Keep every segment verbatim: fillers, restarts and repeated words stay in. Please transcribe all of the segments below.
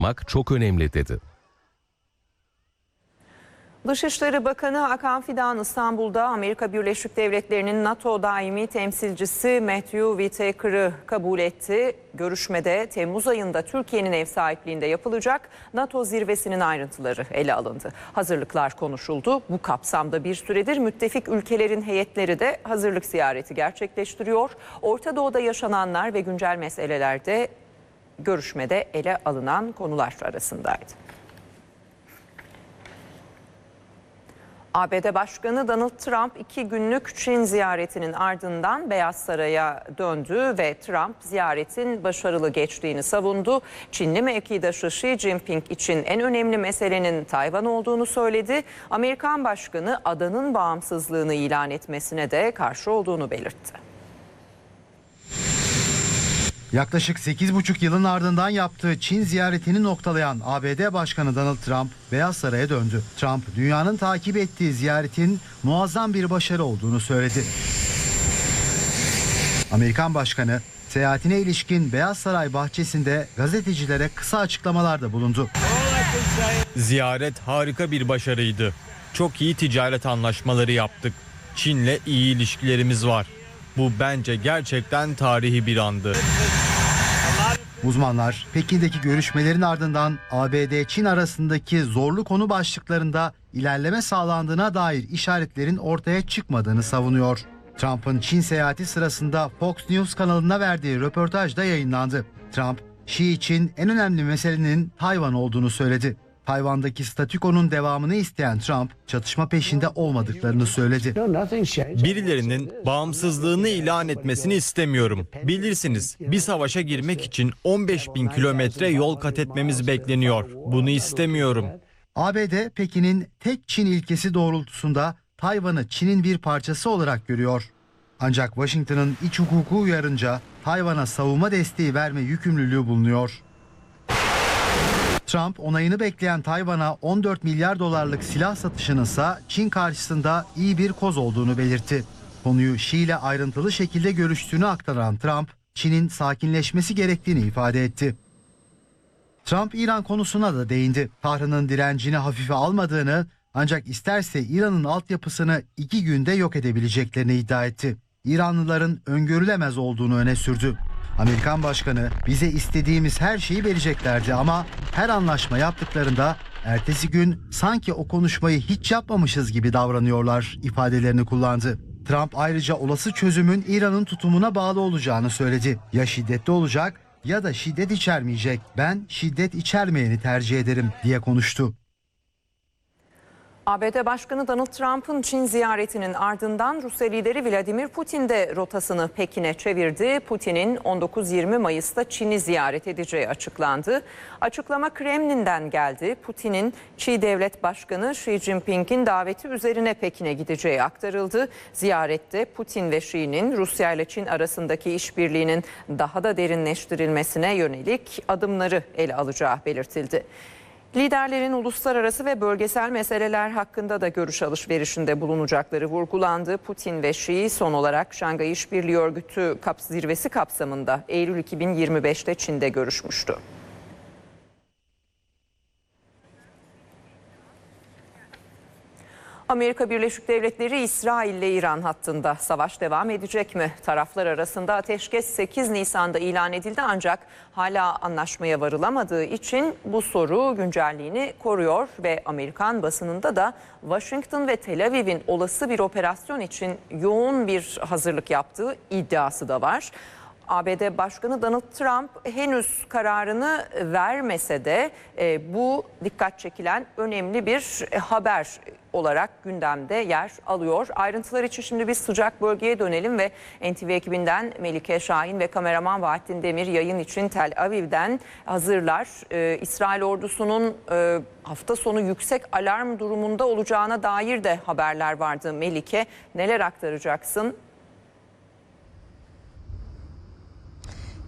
yapmak çok önemli dedi. Dışişleri Bakanı Hakan Fidan İstanbul'da Amerika Birleşik Devletleri'nin NATO daimi temsilcisi Matthew Whitaker'ı kabul etti. Görüşmede Temmuz ayında Türkiye'nin ev sahipliğinde yapılacak NATO zirvesinin ayrıntıları ele alındı. Hazırlıklar konuşuldu. Bu kapsamda bir süredir müttefik ülkelerin heyetleri de hazırlık ziyareti gerçekleştiriyor. Orta Doğu'da yaşananlar ve güncel meseleler de görüşmede ele alınan konular arasındaydı. A B D Başkanı Donald Trump iki günlük Çin ziyaretinin ardından Beyaz Saray'a döndü ve Trump ziyaretin başarılı geçtiğini savundu. Çinli mevkidaşı Xi Jinping için en önemli meselenin Tayvan olduğunu söyledi. Amerikan Başkanı adanın bağımsızlığını ilan etmesine de karşı olduğunu belirtti. Yaklaşık sekiz buçuk yılın ardından yaptığı Çin ziyaretini noktalayan A B D Başkanı Donald Trump Beyaz Saray'a döndü. Trump dünyanın takip ettiği ziyaretin muazzam bir başarı olduğunu söyledi. Amerikan Başkanı seyahatine ilişkin Beyaz Saray bahçesinde gazetecilere kısa açıklamalarda bulundu. Ziyaret harika bir başarıydı. Çok iyi ticaret anlaşmaları yaptık. Çin'le iyi ilişkilerimiz var. Bu bence gerçekten tarihi bir andı. Uzmanlar Pekin'deki görüşmelerin ardından A B D-Çin arasındaki zorlu konu başlıklarında ilerleme sağlandığına dair işaretlerin ortaya çıkmadığını savunuyor. Trump'ın Çin seyahati sırasında Fox News kanalına verdiği röportajda yayınlandı. Trump, Xi için en önemli meselenin Tayvan olduğunu söyledi. Tayvan'daki statükonun devamını isteyen Trump, çatışma peşinde olmadıklarını söyledi. Birilerinin bağımsızlığını ilan etmesini istemiyorum. Bilirsiniz, bir savaşa girmek için on beş bin kilometre yol kat etmemiz bekleniyor. Bunu istemiyorum. A B D, Pekin'in tek Çin ilkesi doğrultusunda Tayvan'ı Çin'in bir parçası olarak görüyor. Ancak Washington'ın iç hukuku uyarınca Tayvan'a savunma desteği verme yükümlülüğü bulunuyor. Trump onayını bekleyen Tayvan'a on dört milyar dolarlık silah satışının ise Çin karşısında iyi bir koz olduğunu belirtti. Konuyu Xi ile ayrıntılı şekilde görüştüğünü aktaran Trump, Çin'in sakinleşmesi gerektiğini ifade etti. Trump İran konusuna da değindi. Tahran'ın direncini hafife almadığını, ancak isterse İran'ın altyapısını iki günde yok edebileceklerini iddia etti. İranlıların öngörülemez olduğunu öne sürdü. Amerikan Başkanı, bize istediğimiz her şeyi vereceklerdi ama her anlaşma yaptıklarında ertesi gün sanki o konuşmayı hiç yapmamışız gibi davranıyorlar ifadelerini kullandı. Trump ayrıca olası çözümün İran'ın tutumuna bağlı olacağını söyledi. Ya şiddetli olacak ya da şiddet içermeyecek. Ben şiddet içermeyeni tercih ederim diye konuştu. A B D Başkanı Donald Trump'ın Çin ziyaretinin ardından Rusya lideri Vladimir Putin de rotasını Pekin'e çevirdi. Putin'in on dokuz yirmi Mayıs'ta Çin'i ziyaret edeceği açıklandı. Açıklama Kremlin'den geldi. Putin'in Çin Devlet Başkanı Xi Jinping'in daveti üzerine Pekin'e gideceği aktarıldı. Ziyarette Putin ve Xi'nin Rusya ile Çin arasındaki işbirliğinin daha da derinleştirilmesine yönelik adımları ele alacağı belirtildi. Liderlerin uluslararası ve bölgesel meseleler hakkında da görüş alışverişinde bulunacakları vurgulandı. Putin ve Xi son olarak Şangay İşbirliği Örgütü kap zirvesi kapsamında Eylül iki bin yirmi beş'te Çin'de görüşmüştü. Amerika Birleşik Devletleri İsrail ile İran hattında savaş devam edecek mi? Taraflar arasında ateşkes sekiz Nisan'da ilan edildi ancak hala anlaşmaya varılamadığı için bu soru güncelliğini koruyor ve Amerikan basınında da Washington ve Tel Aviv'in olası bir operasyon için yoğun bir hazırlık yaptığı iddiası da var. A B D Başkanı Donald Trump henüz kararını vermese de e, bu dikkat çekilen önemli bir e, haber olarak gündemde yer alıyor. Ayrıntılar için şimdi biz sıcak bölgeye dönelim ve N T V ekibinden Melike Şahin ve kameraman Bahattin Demir yayın için Tel Aviv'den hazırlar. Ee, İsrail ordusunun e, hafta sonu yüksek alarm durumunda olacağına dair de haberler vardı. Melike, neler aktaracaksın?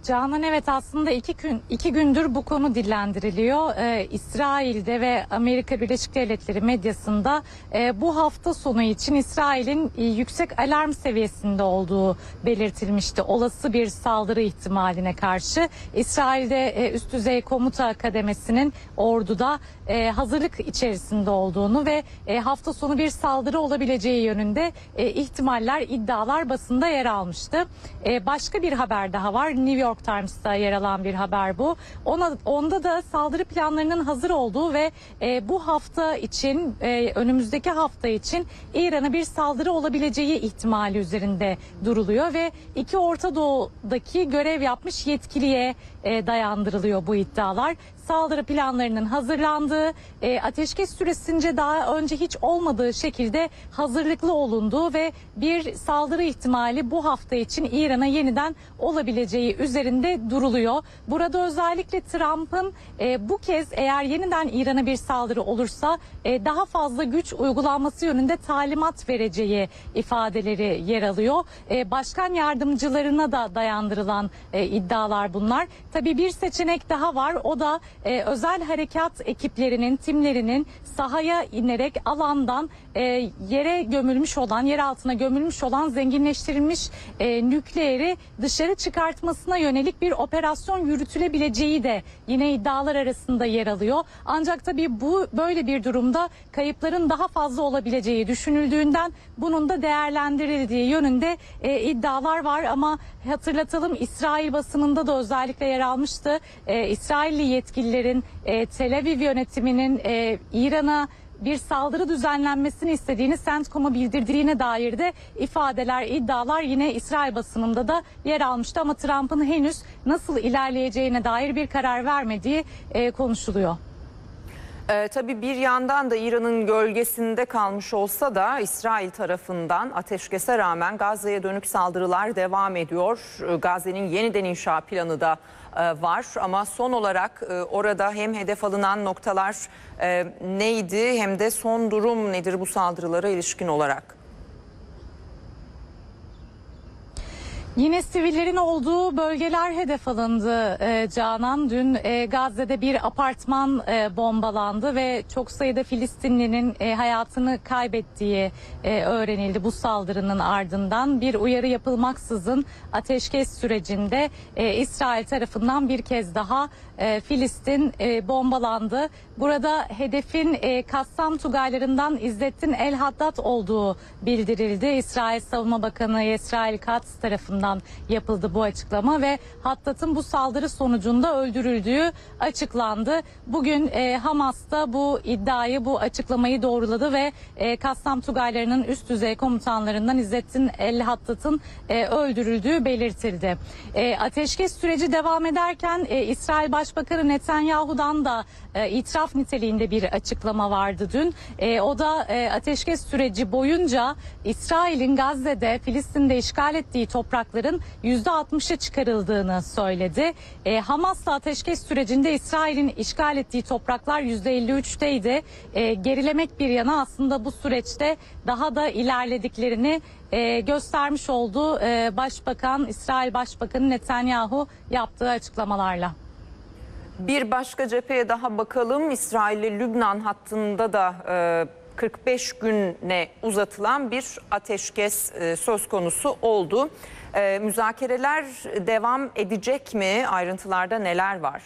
Canan, evet, aslında iki gün iki gündür bu konu dillendiriliyor. Ee, İsrail'de ve Amerika Birleşik Devletleri medyasında e, bu hafta sonu için İsrail'in e, yüksek alarm seviyesinde olduğu belirtilmişti. Olası bir saldırı ihtimaline karşı İsrail'de e, üst düzey komuta kademesinin orduda e, hazırlık içerisinde olduğunu ve e, hafta sonu bir saldırı olabileceği yönünde e, ihtimaller, iddialar basında yer almıştı. E, başka bir haber daha var. New York Times'ta yer alan bir haber bu. Ona, onda da saldırı planlarının hazır olduğu ve e, bu hafta için, e, önümüzdeki hafta için İran'a bir saldırı olabileceği ihtimali üzerinde duruluyor ve iki Orta Doğu'daki görev yapmış yetkiliye e, dayandırılıyor bu iddialar. Saldırı planlarının hazırlandığı, e, ateşkes süresince daha önce hiç olmadığı şekilde hazırlıklı olunduğu ve bir saldırı ihtimali bu hafta için İran'a yeniden olabileceği üzerinde duruluyor. Burada özellikle Trump'ın e, bu kez eğer yeniden İran'a bir saldırı olursa e, daha fazla güç uygulanması yönünde talimat vereceği ifadeleri yer alıyor. E, başkan yardımcılarına da dayandırılan e, iddialar bunlar. Tabii bir seçenek daha var. O da e, özel harekat ekiplerinin, timlerinin sahaya inerek alandan e, yere gömülmüş olan, yer altına gömülmüş olan zenginleştirilmiş e, nükleeri dışarı çıkartmasına yönelik bir operasyon yürütülebileceği de yine iddialar arasında yer alıyor. Ancak tabii bu böyle bir durumda kayıpların daha fazla olabileceği düşünüldüğünden bunun da değerlendirildiği yönünde e, iddialar var ama hatırlatalım, İsrail basınında da özellikle yer almıştı. E, İsrailli yetkililerin e, Tel Aviv yönetiminin e, İran'a bir saldırı düzenlenmesini istediğini CENTCOM'a bildirdiğine dair de ifadeler, iddialar yine İsrail basınında da yer almıştı ama Trump'ın henüz nasıl ilerleyeceğine dair bir karar vermediği e, konuşuluyor. Ee, tabii bir yandan da İran'ın gölgesinde kalmış olsa da İsrail tarafından ateşkese rağmen Gazze'ye dönük saldırılar devam ediyor. Ee, Gazze'nin yeniden inşa planı da e, var ama son olarak e, orada hem hedef alınan noktalar e, neydi hem de son durum nedir bu saldırılara ilişkin olarak? Yine sivillerin olduğu bölgeler hedef alındı e, Canan. Dün e, Gazze'de bir apartman e, bombalandı ve çok sayıda Filistinlinin e, hayatını kaybettiği e, öğrenildi bu saldırının ardından. Bir uyarı yapılmaksızın ateşkes sürecinde e, İsrail tarafından bir kez daha e, Filistin e, bombalandı. Burada hedefin e, Kassam Tugaylarından İzzettin El Haddad olduğu bildirildi. İsrail Savunma Bakanı Yisrael Katz tarafından yapıldı bu açıklama ve Haddad'ın bu saldırı sonucunda öldürüldüğü açıklandı. Bugün e, Hamas'ta bu iddiayı, bu açıklamayı doğruladı ve e, Kassam Tugaylarının üst düzey komutanlarından İzzettin El Haddad'ın e, öldürüldüğü belirtildi. E, ateşkes süreci devam ederken e, İsrail Başbakanı Netanyahu'dan da e, itiraf niteliğinde bir açıklama vardı dün. E, o da e, ateşkes süreci boyunca İsrail'in Gazze'de, Filistin'de işgal ettiği toprakların yüzde altmışa çıkarıldığını söyledi. E, Hamas'la ateşkes sürecinde İsrail'in işgal ettiği topraklar yüzde elli üçteydi. E, gerilemek bir yana aslında bu süreçte daha da ilerlediklerini e, göstermiş oldu e, Başbakan, İsrail Başbakanı Netanyahu yaptığı açıklamalarla. Bir başka cepheye daha bakalım. İsrail ile Lübnan hattında da e, kırk beş güne uzatılan bir ateşkes e, söz konusu oldu. E, müzakereler devam edecek mi? Ayrıntılarda neler var?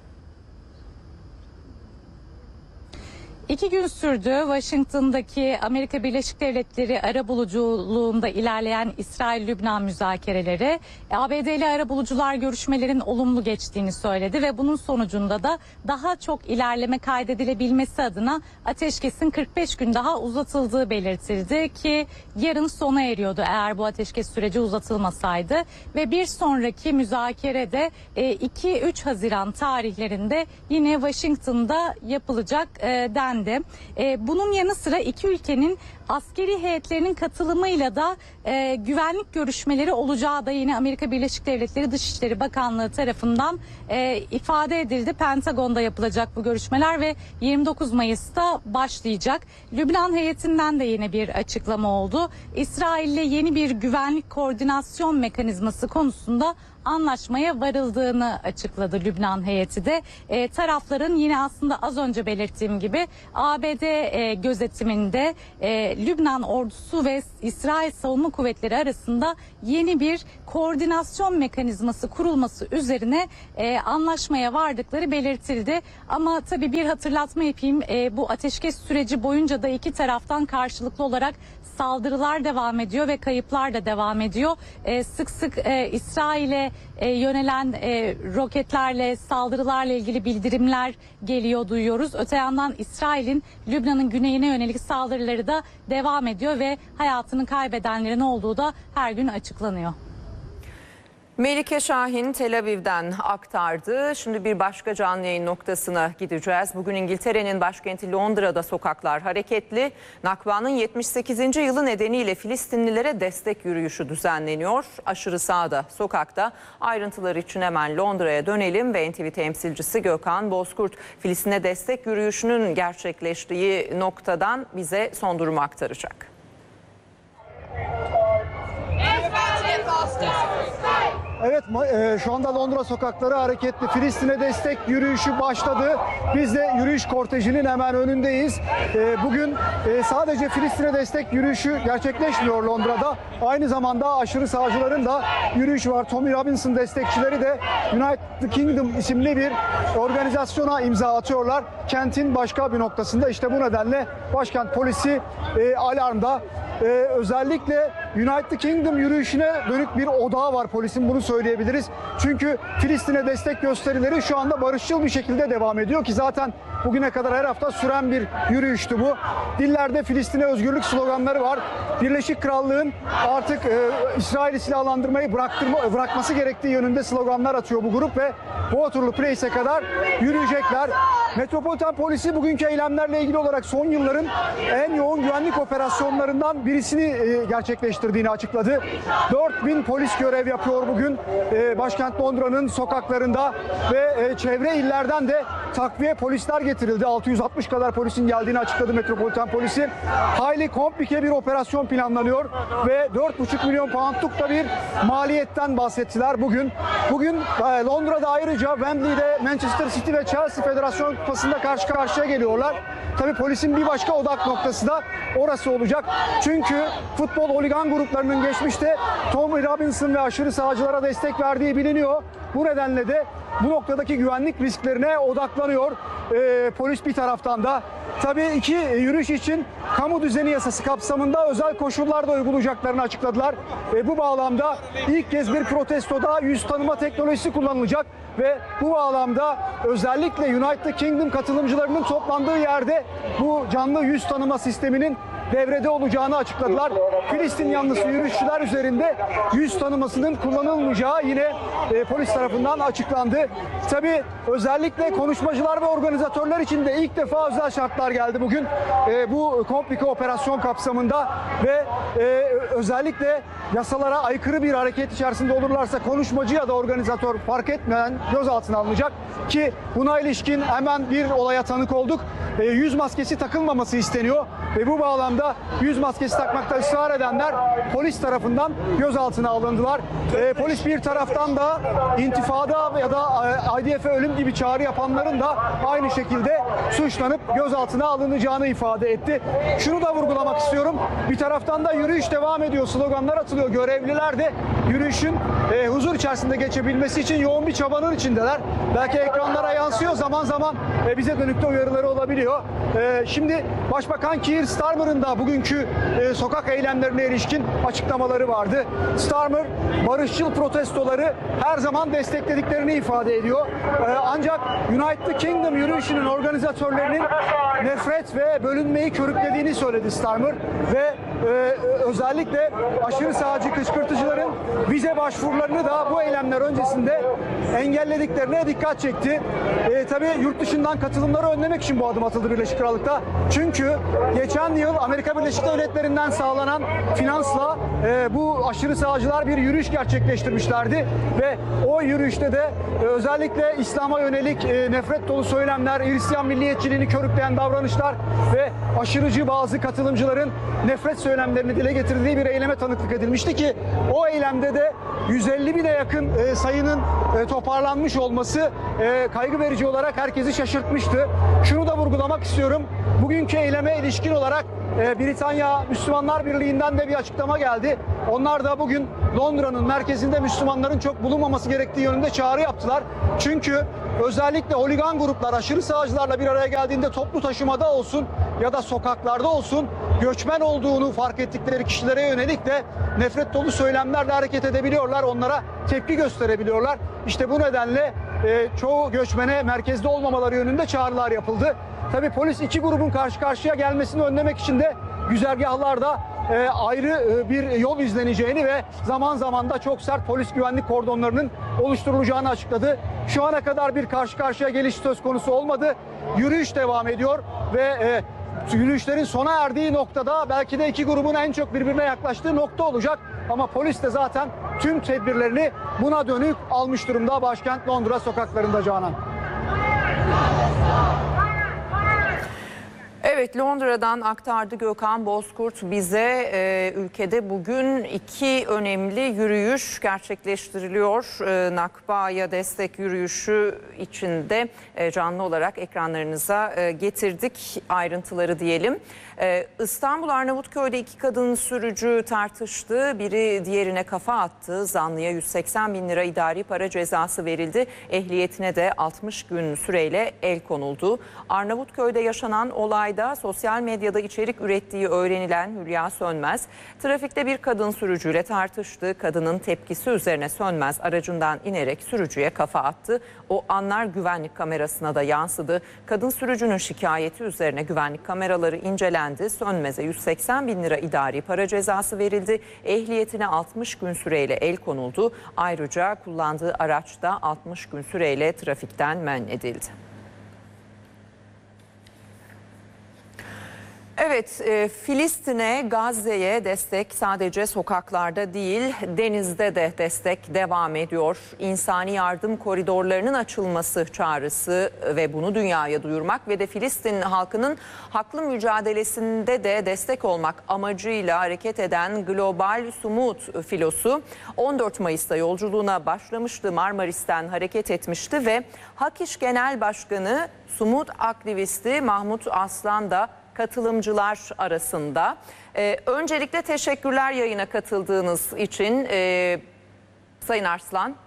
İki gün sürdü. Washington'daki Amerika Birleşik Devletleri arabuluculuğunda ilerleyen İsrail-Lübnan müzakereleri. A B D'li arabulucular görüşmelerin olumlu geçtiğini söyledi ve bunun sonucunda da daha çok ilerleme kaydedilebilmesi adına ateşkesin kırk beş gün daha uzatıldığı belirtildi ki yarın sona eriyordu eğer bu ateşkes süreci uzatılmasaydı ve bir sonraki müzakerede iki üç Haziran tarihlerinde yine Washington'da yapılacak dendi. E, bunun yanı sıra iki ülkenin askeri heyetlerinin katılımıyla da e, güvenlik görüşmeleri olacağı da yine Amerika Birleşik Devletleri Dışişleri Bakanlığı tarafından e, ifade edildi. Pentagon'da yapılacak bu görüşmeler ve yirmi dokuz Mayıs'ta başlayacak. Lübnan heyetinden de yine bir açıklama oldu. İsrail'le yeni bir güvenlik koordinasyon mekanizması konusunda anlaşmaya varıldığını açıkladı Lübnan heyeti de. E, tarafların yine aslında az önce belirttiğim gibi A B D e, gözetiminde e, Lübnan ordusu ve İsrail Savunma Kuvvetleri arasında yeni bir koordinasyon mekanizması kurulması üzerine e, anlaşmaya vardıkları belirtildi. Ama tabii bir hatırlatma yapayım. E, bu ateşkes süreci boyunca da iki taraftan karşılıklı olarak saldırılar devam ediyor ve kayıplar da devam ediyor. E, sık sık e, İsrail'e e, yönelen e, roketlerle, saldırılarla ilgili bildirimler geliyor, duyuyoruz. Öte yandan İsrail'in Lübnan'ın güneyine yönelik saldırıları da devam ediyor ve hayatını kaybedenlerin olduğu da her gün açıklanıyor. Melike Şahin Tel Aviv'den aktardı. Şimdi bir başka canlı yayın noktasına gideceğiz. Bugün İngiltere'nin başkenti Londra'da sokaklar hareketli. Nakba'nın yetmiş sekizinci yılı nedeniyle Filistinlilere destek yürüyüşü düzenleniyor. Aşırı sağda sokakta. Ayrıntılar için hemen Londra'ya dönelim ve N T V temsilcisi Gökhan Bozkurt Filistin'e destek yürüyüşünün gerçekleştiği noktadan bize son durumu aktaracak. Evet, şu anda Londra sokakları hareketli. Filistin'e destek yürüyüşü başladı. Biz de yürüyüş kortejinin hemen önündeyiz. Bugün sadece Filistin'e destek yürüyüşü gerçekleşmiyor Londra'da. Aynı zamanda aşırı sağcıların da yürüyüşü var. Tommy Robinson destekçileri de United Kingdom isimli bir organizasyona imza atıyorlar. Kentin başka bir noktasında. İşte bu nedenle başkent polisi alarmda. Ee, özellikle United Kingdom yürüyüşüne dönük bir odağı var polisin, bunu söyleyebiliriz. Çünkü Filistin'e destek gösterileri şu anda barışçıl bir şekilde devam ediyor ki zaten bugüne kadar her hafta süren bir yürüyüştü bu. Dillerde Filistin'e özgürlük sloganları var. Birleşik Krallığın artık e, İsrail'i silahlandırmayı bıraktırma, bırakması gerektiği yönünde sloganlar atıyor bu grup ve Waterloo Place'e kadar yürüyecekler. Metropolitan Polisi bugünkü eylemlerle ilgili olarak son yılların en yoğun güvenlik operasyonlarından birisini e, gerçekleştirdiğini açıkladı. dört bin polis görev yapıyor bugün e, başkent Londra'nın sokaklarında ve e, çevre illerden de takviye polisler getirildi. altı yüz altmış kadar polisin geldiğini açıkladı Metropolitan Polisi. Hayli komplike bir operasyon planlanıyor ve dört buçuk milyon poundluk da bir maliyetten bahsettiler bugün. Bugün e, Londra'da ayrıca Wembley'de Manchester City ve Chelsea Federasyon Kupası'nda karşı karşıya geliyorlar. Tabii polisin bir başka odak noktası da orası olacak. Çünkü futbol holigan gruplarının geçmişte Tommy Robinson ve aşırı sağcılara destek verdiği biliniyor. Bu nedenle de bu noktadaki güvenlik risklerine odaklanıyor ee, polis bir taraftan da. Tabii iki yürüyüş için kamu düzeni yasası kapsamında özel koşullar da uygulayacaklarını açıkladılar. E, bu bağlamda ilk kez bir protestoda yüz tanıma teknolojisi kullanılacak ve bu bağlamda özellikle United Kingdom katılımcılarının toplandığı yerde bu canlı yüz tanıma sisteminin devrede olacağını açıkladılar. Filistin yanlısı yürüyüşçüler üzerinde yüz tanımasının kullanılmayacağı yine e, polis tarafından açıklandı. Tabii özellikle konuşmacılar ve organizatörler için de ilk defa özel şartlar geldi bugün e, bu komplike operasyon kapsamında ve e, özellikle yasalara aykırı bir hareket içerisinde olurlarsa konuşmacı ya da organizatör fark etmeyen gözaltına alınacak ki buna ilişkin hemen bir olaya tanık olduk. E, yüz maskesi takılmaması isteniyor ve bu bağlamda yüz maskesi takmakta ısrar edenler polis tarafından gözaltına alındılar. E, polis bir taraftan da intifada ya da I D F'e ölüm gibi çağrı yapanların da aynı şekilde suçlanıp gözaltına alınacağını ifade etti. Şunu da vurgulamak istiyorum. Bir taraftan da yürüyüş devam ediyor. Sloganlar atılıyor. Görevliler de yürüyüşün e, huzur içerisinde geçebilmesi için yoğun bir çabanın içindeler. Belki ekranlara yansıyor. Zaman zaman e, bize dönük de uyarıları olabiliyor. E, şimdi Başbakan Keir Starmer'ın da bugünkü e, sokak eylemlerine ilişkin açıklamaları vardı. Starmer barışçıl protestoları her zaman desteklediklerini ifade ediyor. E, ancak United Kingdom yürüyüşünün organizatörlerinin nefret ve bölünmeyi körüklediğini söyledi Starmer ve e, özellikle aşırı sağcı kışkırtıcıların vize başvurularını da bu eylemler öncesinde engellediklerine dikkat çekti. E, tabii yurt dışından katılımları önlemek için bu adım atıldı Birleşik Krallık'ta. Çünkü geçen yıl Amerika Birleşik Devletleri'nden sağlanan finansla e, bu aşırı sağcılar bir yürüyüş gerçekleştirmişlerdi ve o yürüyüşte de e, özellikle İslam'a yönelik e, nefret dolu söylemler, Hristiyan milliyetçiliğini körükleyen davranışlar ve aşırıcı bazı katılımcıların nefret söylemlerini dile getirdiği bir eyleme tanıklık edilmişti ki o eylemde de yüz elli bine yakın e, sayının e, toparlanmış olması e, kaygı verici olarak herkesi şaşırtmıştı. Şunu da vurgulamak istiyorum. Bugünkü eyleme ilişkin olarak e, Britanya Müslümanlar Birliği'nden de bir açıklama geldi. Onlar da bugün Londra'nın merkezinde Müslümanların çok bulunmaması gerektiği yönünde çağrı yaptılar. Çünkü özellikle holigan gruplar aşırı sağcılarla bir araya geldiğinde toplu taşımada olsun ya da sokaklarda olsun göçmen olduğunu fark ettikleri kişilere yönelik de nefret dolu söylemlerle hareket edebiliyorlar. Onlara tepki gösterebiliyorlar. İşte bu nedenle e, çoğu göçmene merkezde olmamaları yönünde çağrılar yapıldı. Tabii polis iki grubun karşı karşıya gelmesini önlemek için de güzergahlarda e, ayrı e, bir yol izleneceğini ve zaman zaman da çok sert polis güvenlik kordonlarının oluşturulacağını açıkladı. Şu ana kadar bir karşı karşıya geliş söz konusu olmadı. Yürüyüş devam ediyor ve e, yürüyüşlerin sona erdiği noktada belki de iki grubun en çok birbirine yaklaştığı nokta olacak. Ama polis de zaten tüm tedbirlerini buna dönük almış durumda başkent Londra sokaklarında Canan. Evet, Londra'dan aktardı Gökhan Bozkurt bize. E, ülkede bugün iki önemli yürüyüş gerçekleştiriliyor. E, Nakba'ya destek yürüyüşü içinde e, canlı olarak ekranlarınıza e, getirdik ayrıntıları diyelim. E, İstanbul Arnavutköy'de iki kadın sürücü tartıştı. Biri diğerine kafa attı. Zanlıya yüz seksen bin lira idari para cezası verildi. Ehliyetine de altmış gün süreyle el konuldu. Arnavutköy'de yaşanan olayda sosyal medyada içerik ürettiği öğrenilen Hülya Sönmez, trafikte bir kadın sürücüyle tartıştı. Kadının tepkisi üzerine Sönmez aracından inerek sürücüye kafa attı. O anlar güvenlik kamerasına da yansıdı. Kadın sürücünün şikayeti üzerine güvenlik kameraları incelendi. Sönmez'e yüz seksen bin lira idari para cezası verildi. Ehliyetine altmış gün süreyle el konuldu. Ayrıca kullandığı araç da altmış gün süreyle trafikten men edildi. Evet, e, Filistin'e, Gazze'ye destek sadece sokaklarda değil, denizde de destek devam ediyor. İnsani yardım koridorlarının açılması çağrısı ve bunu dünyaya duyurmak ve de Filistin halkının haklı mücadelesinde de destek olmak amacıyla hareket eden Global Sumut filosu on dört Mayıs'ta yolculuğuna başlamıştı. Marmaris'ten hareket etmişti ve Hak İş Genel Başkanı Sumut aktivisti Mahmut Aslan da katılımcılar arasında. Ee, öncelikle teşekkürler yayına katıldığınız için ee, Sayın Arslan.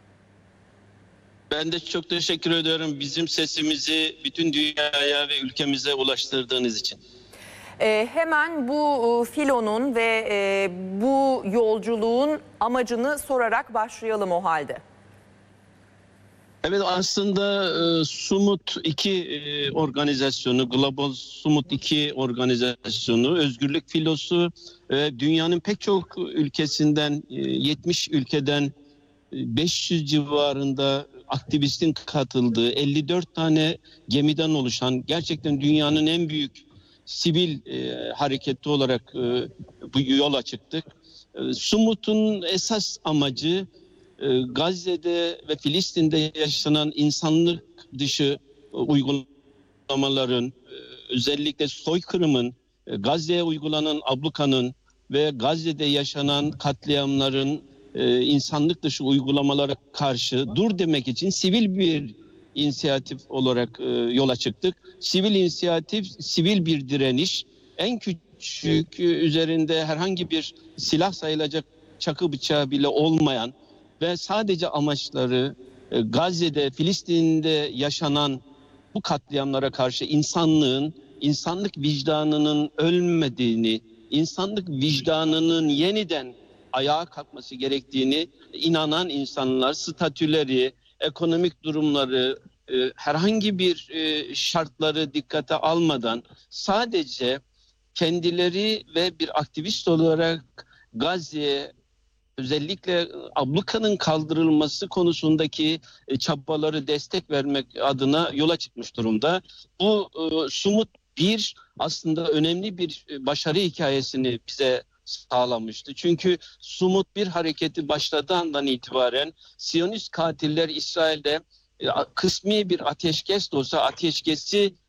Ben de çok teşekkür ediyorum bizim sesimizi bütün dünyaya ve ülkemize ulaştırdığınız için. Ee, hemen bu filonun ve e, bu yolculuğun amacını sorarak başlayalım o halde. Evet, aslında e, Sumut iki e, organizasyonu, Global Sumut iki organizasyonu, özgürlük filosu e, dünyanın pek çok ülkesinden, e, yetmiş ülkeden e, beş yüz civarında aktivistin katıldığı elli dört tane gemiden oluşan gerçekten dünyanın en büyük sivil e, hareketi olarak e, bu yola çıktık. E, Sumut'un esas amacı Gazze'de ve Filistin'de yaşanan insanlık dışı uygulamaların, özellikle soykırımın, Gazze'ye uygulanan ablukanın ve Gazze'de yaşanan katliamların, insanlık dışı uygulamalara karşı dur demek için sivil bir inisiyatif olarak yola çıktık. Sivil inisiyatif, sivil bir direniş, en küçük üzerinde herhangi bir silah sayılacak çakı bıçağı bile olmayan ve sadece amaçları Gazze'de, Filistin'de yaşanan bu katliamlara karşı insanlığın, insanlık vicdanının ölmediğini, insanlık vicdanının yeniden ayağa kalkması gerektiğini inanan insanlar, statüleri, ekonomik durumları, herhangi bir şartları dikkate almadan sadece kendileri ve bir aktivist olarak Gazze'ye, özellikle ablukanın kaldırılması konusundaki çabaları destek vermek adına yola çıkmış durumda. Bu e, Sumut bir aslında önemli bir başarı hikayesini bize sağlamıştı. Çünkü Sumut bir hareketi başladığı andan itibaren Siyonist katiller İsrail'de e, kısmi bir ateşkes de olsa ateşkesi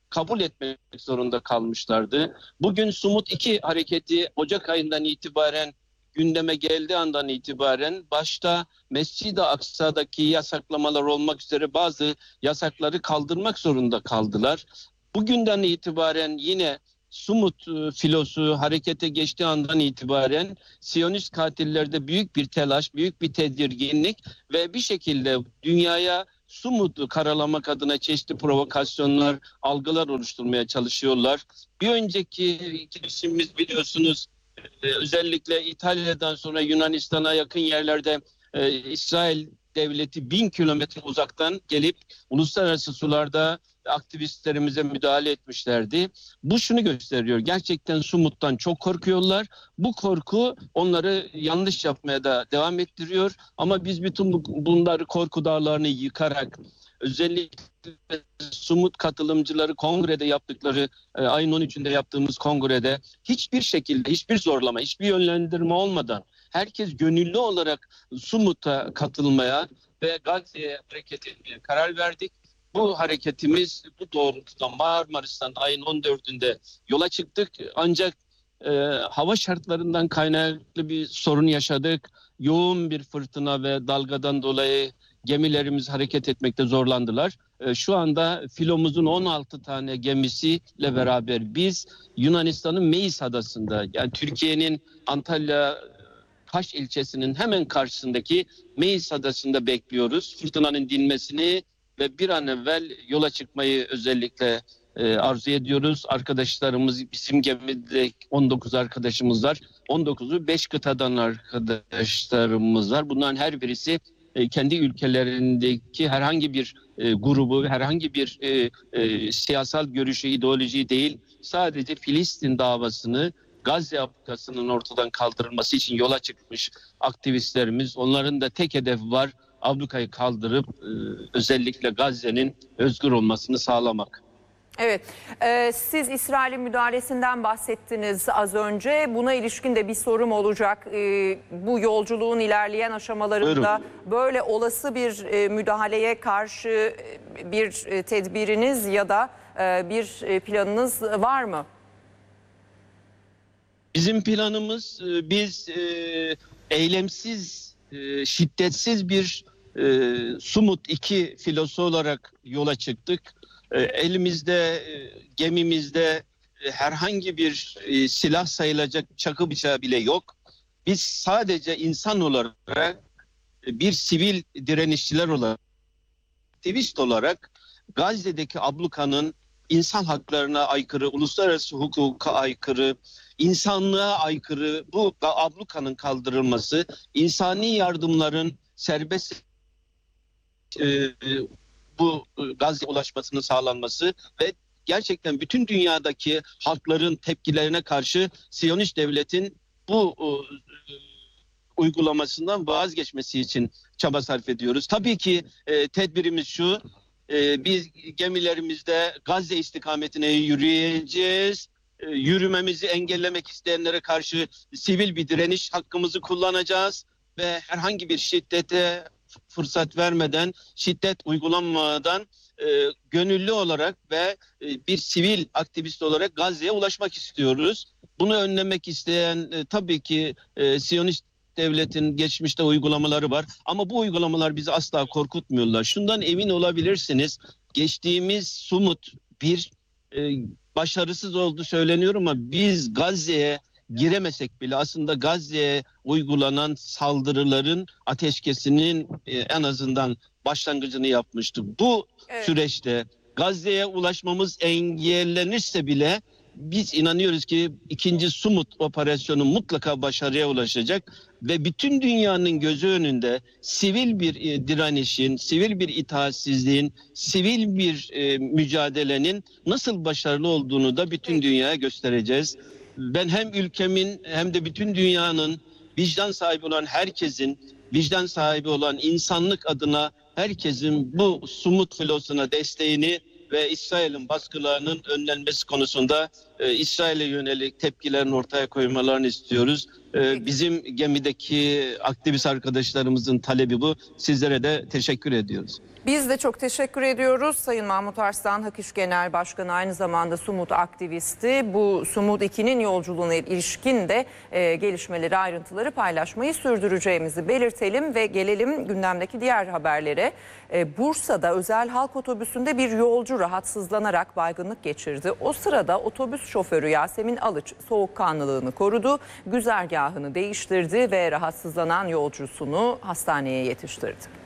kabul etmek zorunda kalmışlardı. Bugün Sumut iki hareketi Ocak ayından itibaren gündeme geldiği andan itibaren başta Mescid-i Aksa'daki yasaklamalar olmak üzere bazı yasakları kaldırmak zorunda kaldılar. Bugünden itibaren yine Sumut filosu harekete geçtiği andan itibaren Siyonist katillerde büyük bir telaş, büyük bir tedirginlik ve bir şekilde dünyaya Sumut'u karalamak adına çeşitli provokasyonlar, algılar oluşturmaya çalışıyorlar. Bir önceki girişimimiz biliyorsunuz özellikle İtalya'dan sonra Yunanistan'a yakın yerlerde e, İsrail devleti bin kilometre uzaktan gelip uluslararası sularda aktivistlerimize müdahale etmişlerdi. Bu şunu gösteriyor. Gerçekten Sumut'tan çok korkuyorlar. Bu korku onları yanlış yapmaya da devam ettiriyor. Ama biz bütün bu, bunları korku dağlarını yıkarak özellikle Sumut katılımcıları kongrede yaptıkları e, ayın on üçünde yaptığımız kongrede hiçbir şekilde hiçbir zorlama, hiçbir yönlendirme olmadan herkes gönüllü olarak Sumut'a katılmaya ve Gazze'ye hareket etmeye karar verdik. Bu hareketimiz bu doğrultuda Marmaris'ten ayın on dördünde yola çıktık. Ancak e, hava şartlarından kaynaklı bir sorun yaşadık. Yoğun bir fırtına ve dalgadan dolayı gemilerimiz hareket etmekte zorlandılar. E, şu anda filomuzun on altı tane gemisiyle beraber biz Yunanistan'ın Meis adasında, yani Türkiye'nin Antalya Kaş ilçesinin hemen karşısındaki Meis adasında bekliyoruz. Fırtınanın dinmesini ve bir an evvel yola çıkmayı özellikle e, arzu ediyoruz. Arkadaşlarımız, bizim gemide on dokuz arkadaşımız var. on dokuzu beş kıtadan arkadaşlarımız var. Bunların her birisi e, kendi ülkelerindeki herhangi bir e, grubu, herhangi bir e, e, siyasal görüşü, ideoloji değil. Sadece Filistin davasını, Gazze ablukasının ortadan kaldırılması için yola çıkmış aktivistlerimiz. Onların da tek hedefi var. Ablukayı kaldırıp e, özellikle Gazze'nin özgür olmasını sağlamak. Evet, e, siz İsrail'in müdahalesinden bahsettiniz az önce. Buna ilişkin de bir sorum olacak. E, bu yolculuğun ilerleyen aşamalarında Buyurun. böyle olası bir e, müdahaleye karşı e, bir e, tedbiriniz ya da e, bir e, planınız var mı? Bizim planımız, e, biz e, eylemsiz, e, şiddetsiz bir e, Sumut iki filosu olarak yola çıktık. E, elimizde, e, gemimizde e, herhangi bir e, silah sayılacak çakı bıçağı bile yok. Biz sadece insan olarak, e, bir sivil direnişçiler olarak, aktivist olarak Gazze'deki ablukanın insan haklarına aykırı, uluslararası hukuka aykırı, insanlığa aykırı bu ablukanın kaldırılması, insani yardımların serbest e, bu Gazze'ye ulaşmasının sağlanması ve gerçekten bütün dünyadaki halkların tepkilerine karşı Siyonist devletin bu e, uygulamasından vazgeçmesi için çaba sarf ediyoruz. Tabii ki e, tedbirimiz şu, e, biz gemilerimizde Gazze istikametine yürüyeceğiz. E, yürümemizi engellemek isteyenlere karşı sivil bir direniş hakkımızı kullanacağız ve herhangi bir şiddete fırsat vermeden, şiddet uygulanmadan e, gönüllü olarak ve e, bir sivil aktivist olarak Gazze'ye ulaşmak istiyoruz. Bunu önlemek isteyen e, tabii ki e, Siyonist devletin geçmişte uygulamaları var ama bu uygulamalar bizi asla korkutmuyorlar. Şundan emin olabilirsiniz, geçtiğimiz Sumut bir e, başarısız oldu söyleniyor ama biz Gazze'ye giremesek bile aslında Gazze'ye uygulanan saldırıların ateşkesinin e, en azından başlangıcını yapmıştık. Bu evet. süreçte Gazze'ye ulaşmamız engellenirse bile biz inanıyoruz ki ikinci Sumut operasyonu mutlaka başarıya ulaşacak ve bütün dünyanın gözü önünde sivil bir e, direnişin, sivil bir itaatsizliğin, sivil bir e, mücadelenin nasıl başarılı olduğunu da bütün dünyaya göstereceğiz. Ben hem ülkemin hem de bütün dünyanın vicdan sahibi olan herkesin, vicdan sahibi olan insanlık adına herkesin bu Sumut filosuna desteğini ve İsrail'in baskılarının önlenmesi konusunda e, İsrail'e yönelik tepkilerini ortaya koymalarını istiyoruz. Ee, bizim gemideki aktivist arkadaşlarımızın talebi bu. Sizlere de teşekkür ediyoruz. Biz de çok teşekkür ediyoruz. Sayın Mahmut Arslan, Hak İş Genel Başkanı, aynı zamanda Sumut aktivisti. Bu Sumut iki'nin yolculuğuna ilişkin de e, gelişmeleri, ayrıntıları paylaşmayı sürdüreceğimizi belirtelim ve gelelim gündemdeki diğer haberlere. E, Bursa'da özel halk otobüsünde bir yolcu rahatsızlanarak baygınlık geçirdi. O sırada otobüs şoförü Yasemin Alıç soğukkanlılığını korudu, güzergahını değiştirdi ve rahatsızlanan yolcusunu hastaneye yetiştirdi.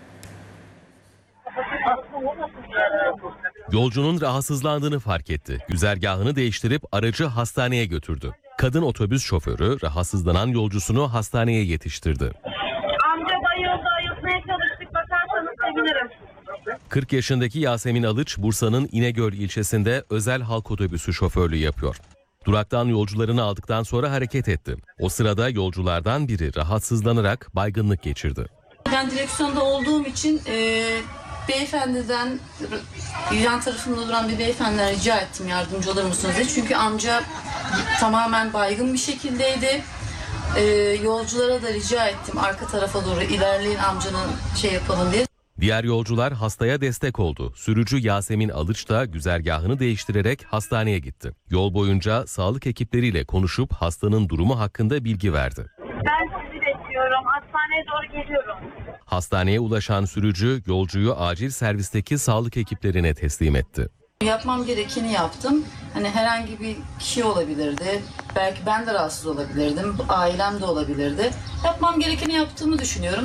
Yolcunun rahatsızlandığını fark etti. Güzergahını değiştirip aracı hastaneye götürdü. Kadın otobüs şoförü rahatsızlanan yolcusunu hastaneye yetiştirdi. Amca bayıldı, ayıltmaya çalıştık, bakarsanız sevinirim. kırk yaşındaki Yasemin Alıç, Bursa'nın İnegöl ilçesinde özel halk otobüsü şoförlüğü yapıyor. Duraktan yolcularını aldıktan sonra hareket etti. O sırada yolculardan biri rahatsızlanarak baygınlık geçirdi. Ben direksiyonda olduğum için e, beyefendiden, yan tarafımda duran bir beyefendiden rica ettim yardımcı olur musunuz diye. Çünkü amca tamamen baygın bir şekildeydi. E, yolculara da rica ettim arka tarafa doğru ilerleyin amcanın şey yapalım diye. Diğer yolcular hastaya destek oldu. Sürücü Yasemin Alıç da güzergahını değiştirerek hastaneye gitti. Yol boyunca sağlık ekipleriyle konuşup hastanın durumu hakkında bilgi verdi. Ben sizi bekliyorum, hastaneye doğru geliyorum. Hastaneye ulaşan sürücü yolcuyu acil servisteki sağlık ekiplerine teslim etti. Yapmam gerekeni yaptım. Hani herhangi bir kişi olabilirdi. Belki ben de rahatsız olabilirdim. Ailem de olabilirdi. Yapmam gerekeni yaptığımı düşünüyorum.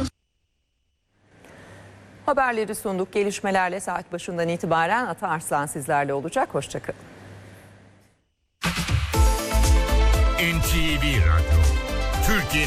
Haberleri sunduk. Gelişmelerle saat başından itibaren Ata Arslan sizlerle olacak. Hoşçakalın. N T V Radyo, Türkiye'nin